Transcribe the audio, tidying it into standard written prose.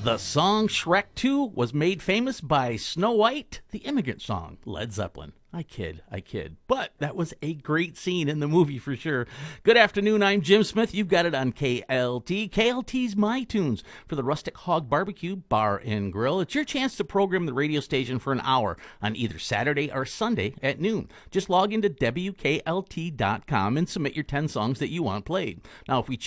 The song Shrek 2 was made famous by Snow White, the immigrant song, Led Zeppelin. I kid. But that was a great scene in the movie for sure. Good afternoon, I'm Jim Smith. You've got it on KLT. KLT's My Tunes for the Rustic Hog Barbecue Bar and Grill. It's your chance to program the radio station for an hour on either Saturday or Sunday at noon. Just log into WKLT.com and submit your 10 songs that you want played. Now, if we